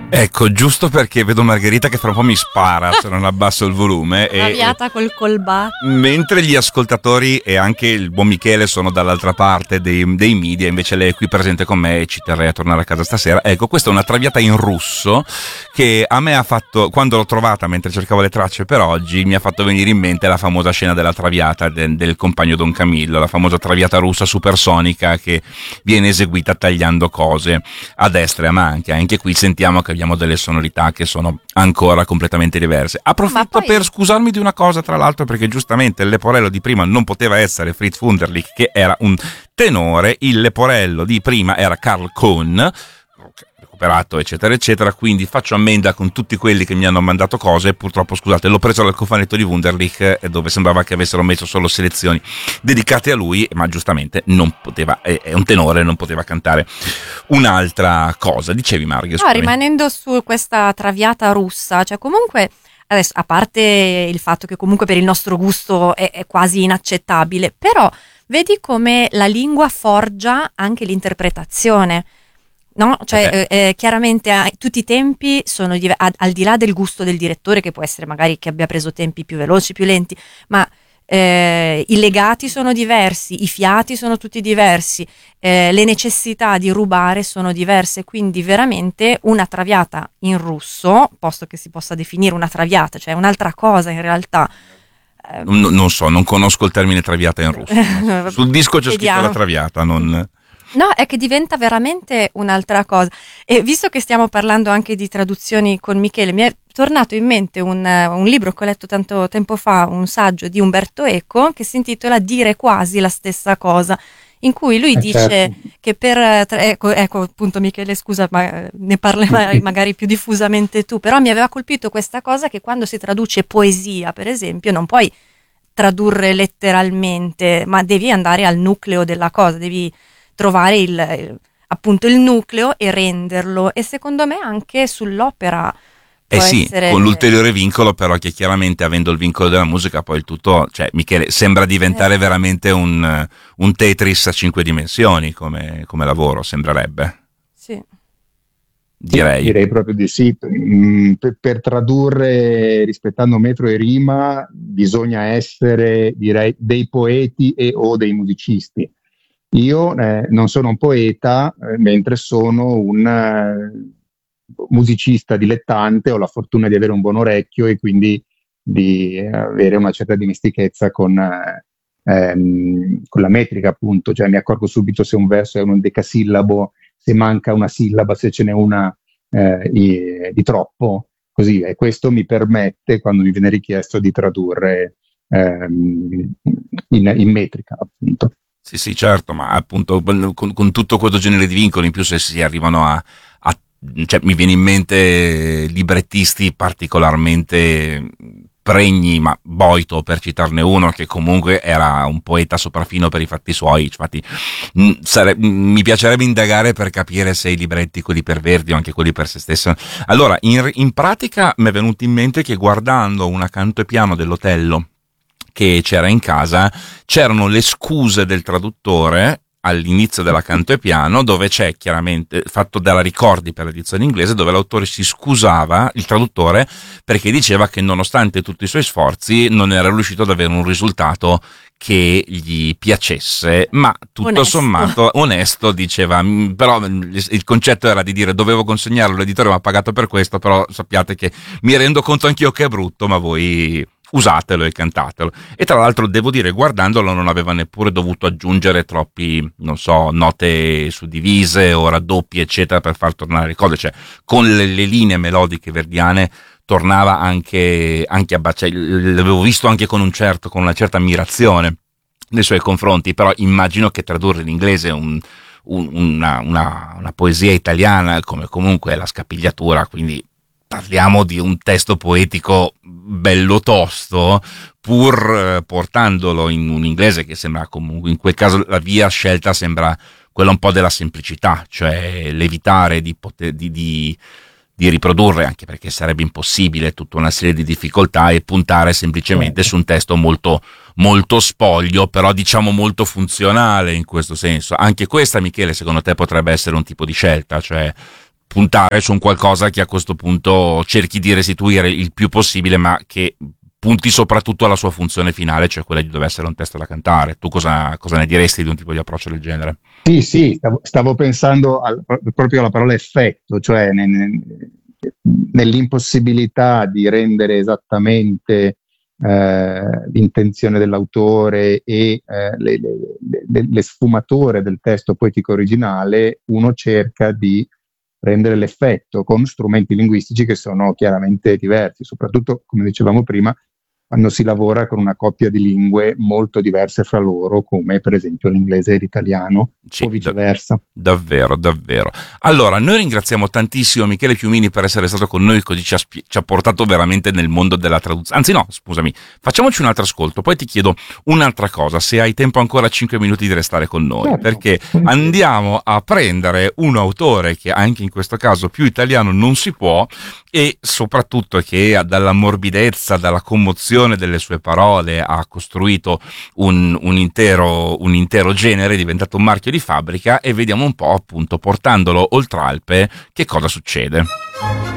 Ecco, giusto perché vedo Margherita che fra un po' mi spara se non abbasso il volume. Traviata col colbà. Mentre gli ascoltatori e anche il buon Michele sono dall'altra parte dei media, invece lei è qui presente con me e ci terrei a tornare a casa stasera. Ecco, questa è una traviata in russo che a me ha fatto, quando l'ho trovata mentre cercavo le tracce per oggi, mi ha fatto venire in mente la famosa scena della traviata del compagno Don Camillo, la famosa traviata russa supersonica che viene eseguita tagliando cose a destra e a manca. Anche qui sentiamo che abbiamo delle sonorità che sono ancora completamente diverse. Approfitto per scusarmi di una cosa, tra l'altro, perché giustamente il leporello di prima non poteva essere Fritz Wunderlich, che era un tenore, il leporello di prima era Carl Cohn, recuperato eccetera eccetera, quindi faccio ammenda con tutti quelli che mi hanno mandato cose. Purtroppo, scusate, l'ho preso dal cofanetto di Wunderlich, dove sembrava che avessero messo solo selezioni dedicate a lui, ma giustamente non poteva, è un tenore, non poteva cantare un'altra cosa. Dicevi, Marghe? No, rimanendo su questa traviata russa, cioè comunque adesso, a parte il fatto che comunque per il nostro gusto è quasi inaccettabile, però vedi come la lingua forgia anche l'interpretazione. No, cioè chiaramente a tutti i tempi sono al di là del gusto del direttore, che può essere magari che abbia preso tempi più veloci, più lenti, ma i legati sono diversi, i fiati sono tutti diversi, le necessità di rubare sono diverse, quindi veramente una traviata in russo, posto che si possa definire una traviata, cioè un'altra cosa in realtà. Non so, non conosco il termine traviata in russo. Sul disco c'è scritto la traviata, non... No, è che diventa veramente un'altra cosa. E visto che stiamo parlando anche di traduzioni con Michele, mi è tornato in mente un libro che ho letto tanto tempo fa, un saggio di Umberto Eco, che si intitola Dire quasi la stessa cosa, in cui lui dice certo. Che ecco appunto Michele, scusa, ma ne parlerai magari più diffusamente tu, però mi aveva colpito questa cosa che quando si traduce poesia, per esempio, non puoi tradurre letteralmente, ma devi andare al nucleo della cosa, devi trovare appunto il nucleo e renderlo, e secondo me anche sull'opera può essere... con l'ulteriore vincolo però che chiaramente, avendo il vincolo della musica, poi il tutto, cioè Michele, sembra diventare veramente un Tetris a 5 dimensioni come lavoro, sembrerebbe. Sì. Direi proprio di sì. Per tradurre rispettando metro e rima bisogna essere, direi, dei poeti o dei musicisti. Io non sono un poeta, mentre sono un musicista dilettante, ho la fortuna di avere un buon orecchio e quindi di avere una certa dimestichezza con la metrica, appunto, cioè mi accorgo subito se un verso è un decasillabo, se manca una sillaba, se ce n'è una di troppo, così, e questo mi permette, quando mi viene richiesto, di tradurre in metrica, appunto. Sì, certo, ma appunto con tutto questo genere di vincoli, in più se si arrivano cioè mi viene in mente librettisti particolarmente pregni, ma Boito per citarne uno, che comunque era un poeta sopraffino per i fatti suoi. Infatti mi piacerebbe indagare per capire se i libretti, quelli per Verdi o anche quelli per se stesso. Allora, in pratica mi è venuto in mente che guardando una canto e piano dell'Otello che c'era in casa, c'erano le scuse del traduttore all'inizio della canto e piano, dove c'è chiaramente fatto dalla Ricordi per l'edizione inglese, dove l'autore si scusava, il traduttore, perché diceva che nonostante tutti i suoi sforzi non era riuscito ad avere un risultato che gli piacesse, ma tutto sommato onesto, diceva. Però il concetto era di dire: dovevo consegnarlo, l'editore mi ha pagato per questo, però sappiate che mi rendo conto anch'io che è brutto, ma voi usatelo e cantatelo. E tra l'altro devo dire, guardandolo, non aveva neppure dovuto aggiungere troppi, non so, note suddivise o raddoppi eccetera per far tornare le cose, cioè con le linee melodiche verdiane tornava anche cioè, l'avevo visto anche con una certa ammirazione nei suoi confronti. Però immagino che tradurre in inglese una poesia italiana, come comunque è la Scapigliatura, quindi parliamo di un testo poetico bello tosto, pur portandolo in un inglese che sembra comunque, in quel caso la via scelta sembra quella un po' della semplicità, cioè l'evitare di riprodurre, anche perché sarebbe impossibile, tutta una serie di difficoltà, e puntare semplicemente su un testo molto, molto spoglio, però diciamo molto funzionale in questo senso. Anche questa, Michele, secondo te potrebbe essere un tipo di scelta, cioè puntare su un qualcosa che a questo punto cerchi di restituire il più possibile, ma che punti soprattutto alla sua funzione finale, cioè quella di dover essere un testo da cantare. Tu cosa ne diresti di un tipo di approccio del genere? Sì, stavo pensando proprio alla parola effetto, cioè nell'impossibilità di rendere esattamente l'intenzione dell'autore e le sfumature del testo poetico originale, uno cerca di rendere l'effetto con strumenti linguistici che sono chiaramente diversi, soprattutto, come dicevamo prima, quando si lavora con una coppia di lingue molto diverse fra loro, come per esempio l'inglese e l'italiano, Sì, o viceversa. Davvero. Allora, noi ringraziamo tantissimo Michele Fiumini per essere stato con noi, così ci ha portato veramente nel mondo della traduzione. Anzi no, scusami, facciamoci un altro ascolto, poi ti chiedo un'altra cosa, se hai tempo ancora 5 minuti di restare con noi, Certo. Perché andiamo a prendere un autore che anche in questo caso più italiano non si può, e soprattutto che dalla morbidezza, dalla commozione delle sue parole ha costruito un intero genere, è diventato un marchio di fabbrica, e vediamo un po', appunto, portandolo oltre Alpe, che cosa succede.